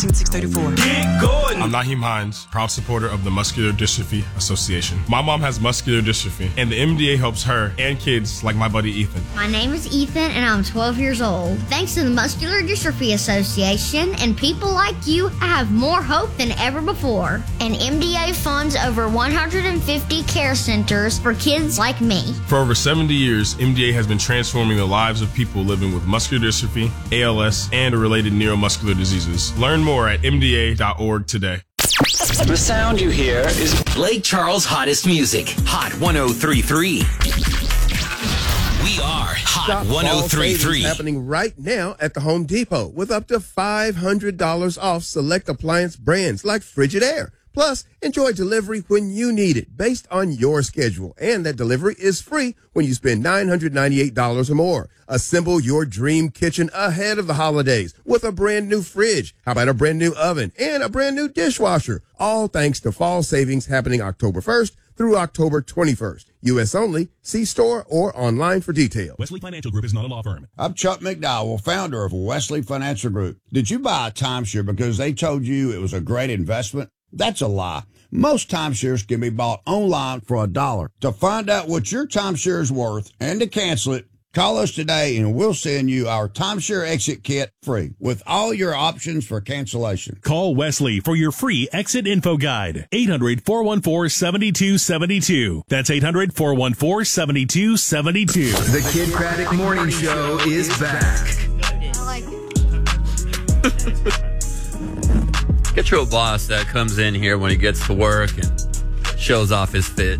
18634. Get going! I'm Naheem Hines, proud supporter of the Muscular Dystrophy Association. My mom has muscular dystrophy, and the MDA helps her and kids like my buddy Ethan. My name is Ethan, and I'm 12 years old. Thanks to the Muscular Dystrophy Association and people like you, I have more hope than ever before. And MDA funds over 150 care centers for kids like me. For over 70 years, MDA has been transforming the lives of people living with muscular dystrophy, ALS, and related neuromuscular diseases. Learn more at MDA.org today. The sound you hear is Lake Charles' hottest music. Hot 103.3. We are Hot 103.3. Happening right now at the Home Depot with up to $500 off select appliance brands like Frigidaire. Plus, enjoy delivery when you need it based on your schedule. And that delivery is free when you spend $998 or more. Assemble your dream kitchen ahead of the holidays with a brand new fridge. How about a brand new oven and a brand new dishwasher? All thanks to fall savings happening October 1st through October 21st. U.S. only. See store or online for details. Wesley Financial Group is not a law firm. I'm Chuck McDowell, founder of Wesley Financial Group. Did you buy a timeshare because they told you it was a great investment? That's a lie. Most timeshares can be bought online for $1. To find out what your timeshare is worth and to cancel it, call us today and we'll send you our timeshare exit kit free with all your options for cancellation. Call Wesley for your free exit info guide. 800-414-7272. That's 800-414-7272. The Kid Craddock Morning Show is back. I like it. Get your boss that comes in here when he gets to work and shows off his fit.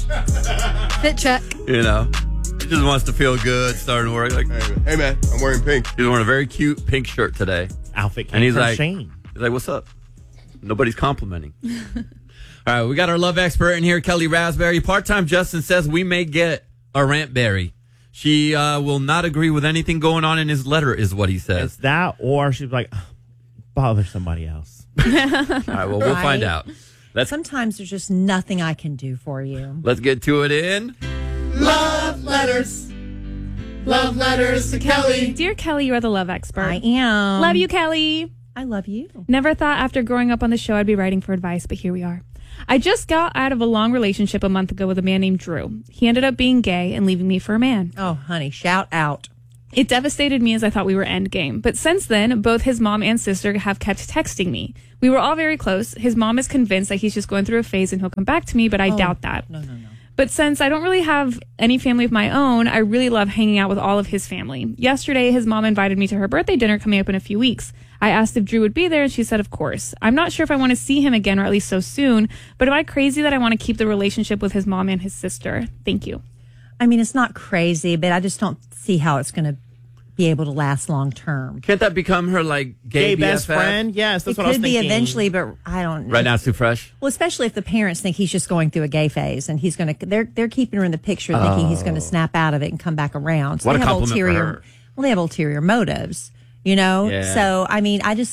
Fit check. You know, he just wants to feel good starting work. Like, hey man, I'm wearing pink. He's wearing a very cute pink shirt today. Outfit came and he's from like, Shane. He's like, what's up? Nobody's complimenting. All right, we got our love expert in here, Kelly Raspberry. Part-time Justin says we may get a rantberry. She will not agree with anything going on in his letter, is what he says. It's that, or she's like, bother somebody else. All right, well, we'll find out. Sometimes there's just nothing I can do for you. Let's get to it in Love Letters. Love Letters to Kelly. Dear Kelly, you are the love expert. I am. Love you, Kelly. I love you. Never thought after growing up on the show I'd be writing for advice, but here we are. I just got out of a long relationship a month ago with a man named Drew. He ended up being gay and leaving me for a man. Oh, honey, shout out. It devastated me as I thought we were endgame. But since then, both his mom and sister have kept texting me. We were all very close. His mom is convinced that he's just going through a phase and he'll come back to me, but I doubt that. No. But since I don't really have any family of my own, I really love hanging out with all of his family. Yesterday, his mom invited me to her birthday dinner coming up in a few weeks. I asked if Drew would be there, and she said, of course. I'm not sure if I want to see him again, or at least so soon, but am I crazy that I want to keep the relationship with his mom and his sister? Thank you. I mean, it's not crazy, but I just don't see how it's going to be able to last long term. Can't that become her like gay best BFF? friend? Yes, that's what I was thinking. It could be eventually, but I don't know. Right now it's too fresh. Well, especially if the parents think he's just going through a gay phase and he's going to, they're keeping her in the picture thinking he's going to snap out of it and come back around. So What they a have compliment for her. Well, they have ulterior motives, you know? Yeah. So, I mean, I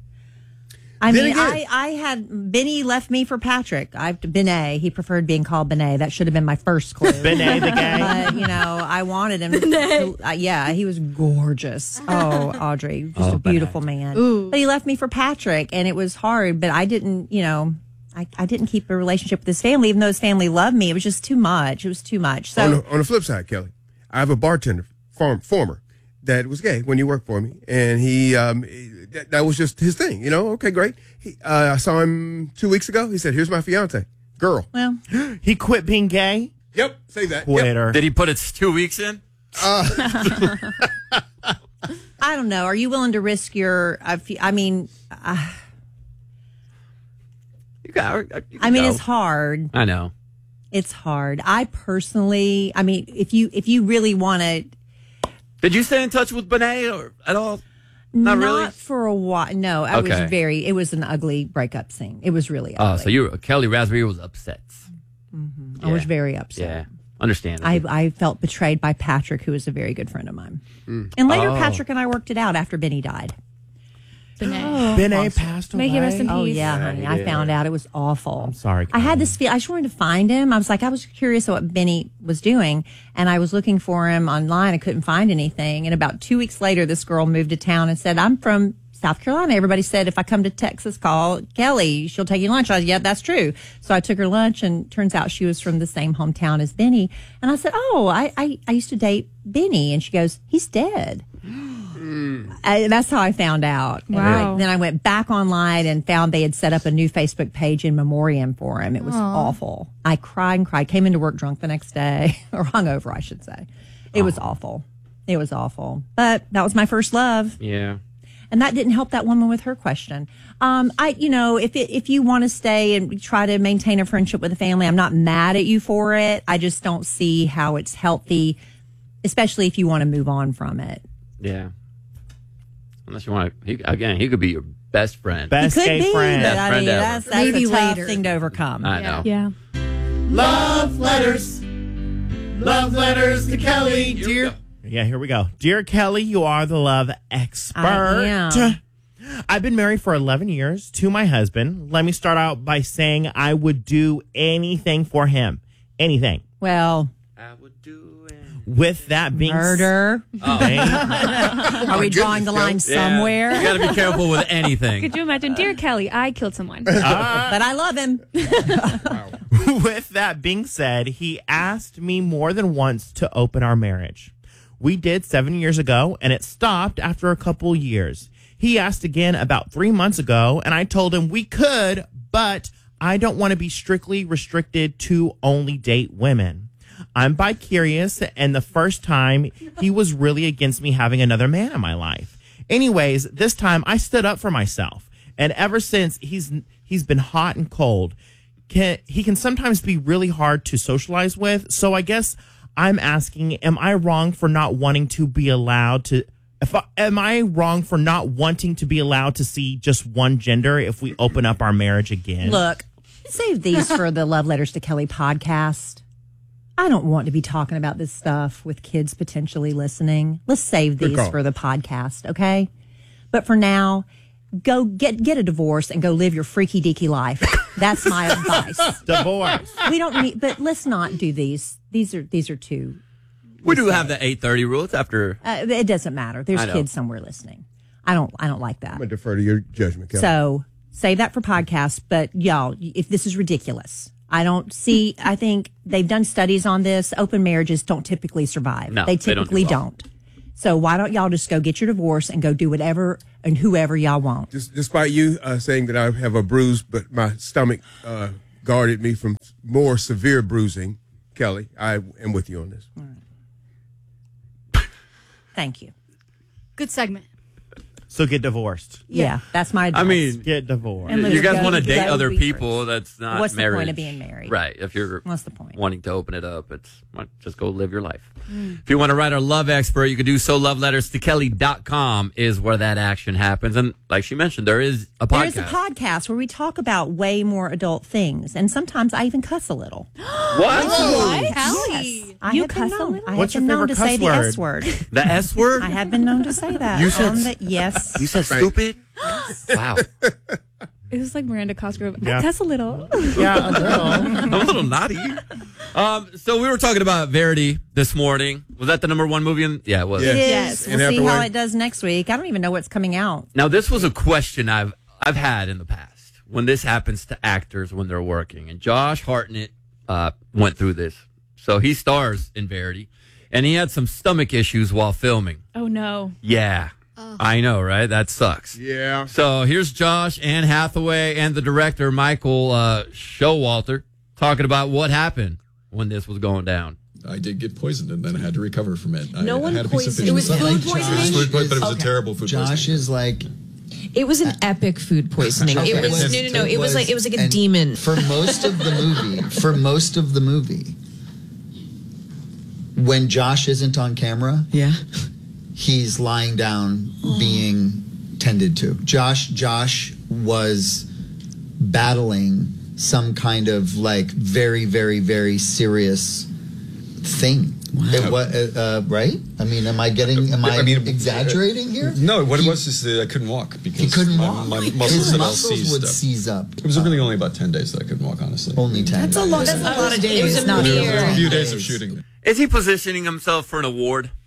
had Benny left me for Patrick. Benet. He preferred being called Benet. That should have been my first clue. Benet the gay. But, you know, I wanted him. Yeah, he was gorgeous. Oh, Audrey, just a beautiful man. Ooh. But he left me for Patrick, and it was hard. But I didn't, you know, I didn't keep a relationship with his family, even though his family loved me. It was just too much. It was too much. So On the flip side, Kelly, I have a bartender, former, that was gay when he worked for me, and he that was just his thing, you know. Okay, great. I saw him 2 weeks ago. He said, "Here's my fiance, girl." Well, he quit being gay. Yep, say that. Quitter. Yep. Did he put it 2 weeks in? I don't know. Are you willing to risk your? I mean, You got. it's hard. I know. It's hard. I personally, I mean, if you really want to. Did you stay in touch with Benet or at all? Not really? For a while. No, it was an ugly breakup scene. It was really ugly. Oh, so Kelly Raspberry was upset. Mm-hmm. I was very upset. Yeah, understand. I felt betrayed by Patrick, who was a very good friend of mine. And later, Patrick and I worked it out after Benny died. Benet passed away. May he rest in peace. Oh, yeah, honey. I found out. It was awful. I'm sorry, I had this feel. I just wanted to find him. I was curious what Benny was doing, and I was looking for him online. I couldn't find anything. And about 2 weeks later, this girl moved to town and said, "I'm from South Carolina. Everybody said if I come to Texas, call Kelly. She'll take you lunch. I was, yeah, that's true. So I took her lunch, and turns out she was from the same hometown as Benny. And I said, oh, I used to date Benny. And she goes, he's dead. That's how I found out. Wow. Then I went back online and found they had set up a new Facebook page in memoriam for him. It was awful. I cried and cried. Came into work drunk the next day, or hungover, I should say. It was awful. It was awful. But that was my first love. Yeah. And that didn't help that woman with her question. If you want to stay and try to maintain a friendship with a family, I'm not mad at you for it. I just don't see how it's healthy, especially if you want to move on from it. Yeah. Unless you want to, he could be your best friend. Best He could gay be, friend. but I mean, Best that's Maybe a tough later. thing to overcome. I know. Yeah. Love letters. Love letters to Kelly. Dear. Yeah, here we go. Dear Kelly, you are the love expert. I am. I've been married for 11 years to my husband. Let me start out by saying I would do anything for him. Anything. Well, I would do it. With that being murder. Are we drawing the line somewhere? You got to be careful with anything. Could you imagine, dear Kelly, I killed someone. But I love him. With that being said, he asked me more than once to open our marriage. We did 7 years ago, and it stopped after a couple years. He asked again about 3 months ago, and I told him we could, but I don't want to be strictly restricted to only date women. I'm bi-curious, and the first time he was really against me having another man in my life. Anyways, this time I stood up for myself, and ever since he's been hot and cold. He can sometimes be really hard to socialize with, so I guess I'm asking, am I wrong for not wanting to be allowed to... Am I wrong for not wanting to be allowed to see just one gender if we open up our marriage again? Look, save these for the Love Letters to Kelly podcast. I don't want to be talking about this stuff with kids potentially listening. Let's save these for the podcast, okay? But for now, go get a divorce and go live your freaky deaky life. That's my advice. Divorce. We don't need, but let's not do these. These are too. We do have the 8:30 rule. It's after. It doesn't matter. There's kids somewhere listening. I don't like that. I'm going to defer to your judgment, Kelly. So save that for podcasts. But y'all, if this is ridiculous, I think they've done studies on this. Open marriages don't typically survive. No, they typically don't. So why don't y'all just go get your divorce and go do whatever and whoever y'all want? Despite you saying that I have a bruise, but my stomach guarded me from more severe bruising, Kelly, I am with you on this. All right. Thank you. Good segment. So get divorced. Yeah, that's my advice. I mean, Get divorced. And you guys go- want to date go other be people. That's not What's the marriage. point of being married? Right. If you're What's the point? wanting to open it up, just go live your life. If you want to write our love expert, you can do so. Loveletterstokelly.com is where that action happens. And like she mentioned, there is a podcast. There's a podcast where we talk about way more adult things, and sometimes I even cuss a little. What? Yes. I You have been cuss a known- little? I have What's your been known favorite to say cuss the word? S word. The S word? I have been known to say that. You said- Yes. You said stupid? Wow. It was like Miranda Cosgrove. Yeah. I cuss a little. Yeah, a little. I'm a little naughty. So we were talking about Verity this morning. Was that the number one movie? Yeah, it was. Yeah. It Yes. is. And We'll see afterward- how it does next week. I don't even know what's coming out. Now, this was a question I've had in the past when this happens to actors when they're working. And Josh Hartnett went through this. So he stars in Verity, and he had some stomach issues while filming. Oh, no. Yeah. I know, right? That sucks. Yeah. So here's Josh, Anne Hathaway, and the director, Michael Showalter, talking about what happened when this was going down. I did get poisoned, and then I had to recover from it. No I one had a piece of poisoned. fish It was in the food stomach. poisoning? It was food, but it was Okay. a terrible food Josh poisoning. is like It was an epic food poisoning. Okay, It was no. It was like a and demon. for most of the movie. When Josh isn't on camera, he's lying down being tended to. Josh was battling some kind of like very, very, very serious thing. It was, right? I mean, am I exaggerating here? No, what it was is that I couldn't walk because He couldn't walk. My His muscles had all muscles seized would up. seize up. It was really only about 10 days that I couldn't walk, honestly. Only 10. That's a lot of days. It was a not mere There were a few days of days. shooting. Is he positioning himself for an award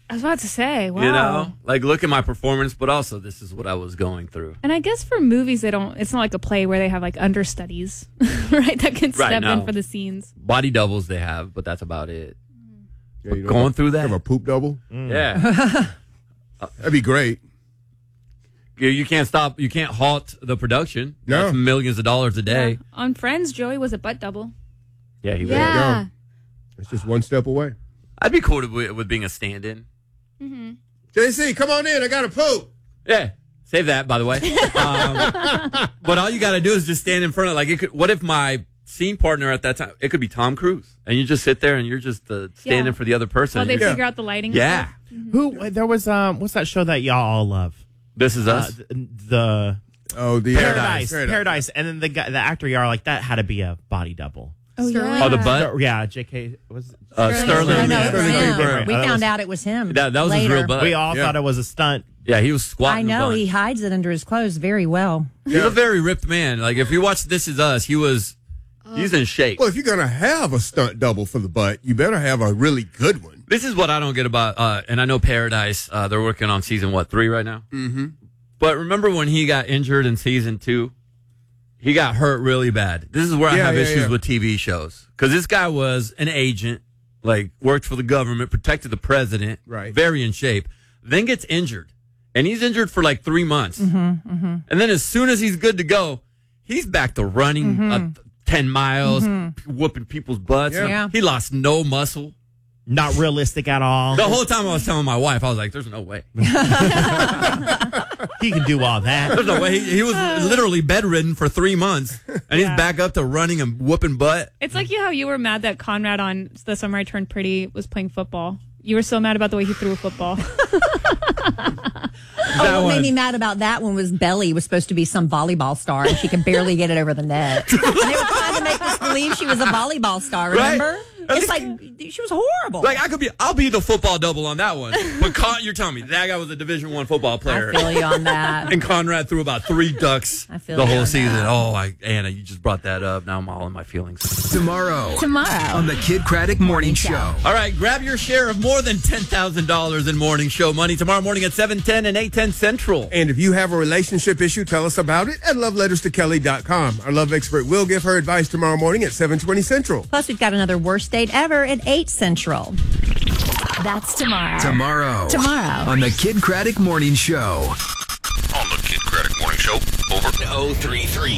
I was about to say, wow. You know, like look at my performance, but also this is what I was going through. And I guess for movies, it's not like a play where they have like understudies, right? That can step in for the scenes. Body doubles they have, but that's about it. Yeah, you going through that. Have a poop double? Yeah. That'd be great. You can't stop. You can't halt the production. No. That's millions of dollars a day. Yeah. On Friends, Joey was a butt double. Yeah, he was. Yeah. It's just one step away. I'd be cool with being a stand-in. Mm-hmm. JC, come on in. I got to poop. Yeah. Save that, by the way. But all you got to do is just stand in front of, what if my scene partner at that time, it could be Tom Cruise, and you just sit there and you're just standing for the other person. Well, they figure out the lighting. Yeah. Who, there was, what's that show that y'all all love? This Is Us? The Paradise. And then the actor, y'all are like, that had to be a body double. Oh, yeah. Oh, the butt? Yeah, JK. Was Sterling. No, it was him. Sterling. We found out it was him. That was later. his real butt. We all thought it was a stunt. Yeah, he was squatting. I know. a bunch. He hides it under his clothes very well. He's a very ripped man. Like, if you watch This Is Us, he's in shape. Well, if you're going to have a stunt double for the butt, you better have a really good one. This is what I don't get about, and I know Paradise, they're working on season, 3 right now? Mm-hmm. But remember when he got injured in season 2? He got hurt really bad. This is where I have issues with TV shows. Because this guy was an agent, worked for the government, protected the president, right? Very in shape, then gets injured. And he's injured for 3 months. Mm-hmm, mm-hmm. And then as soon as he's good to go, he's back to running 10 miles, whooping people's butts. Yeah. He lost no muscle. Not realistic at all. The whole time I was telling my wife, I was like, there's no way. He can do all that. There's no way. He was literally bedridden for 3 months, and he's back up to running and whooping butt. It's like how you were mad that Conrad on The Summer I Turned Pretty was playing football. You were so mad about the way he threw a football. What made me mad about that one was Belly was supposed to be some volleyball star, and she could barely get it over the net. And they were trying to make us believe she was a volleyball star, remember? Right? It's like, she was horrible. I'll be the football double on that one. But you're telling me that guy was a Division I football player. I feel you on that. And Conrad threw about 3 ducks the whole season. That. Oh, Anna, you just brought that up. Now I'm all in my feelings. Tomorrow on the Kid Craddock Morning Show. All right, grab your share of more than $10,000 in morning show money tomorrow morning at 7:10 and 8:10 Central. And if you have a relationship issue, tell us about it at loveletterstokelly.com. Our love expert will give her advice tomorrow morning at 7:20 Central. Plus, we've got another worst date ever at 8 Central. That's tomorrow. Tomorrow on the Kid Craddock Morning Show. On the Kid Craddock Morning Show, over. 033.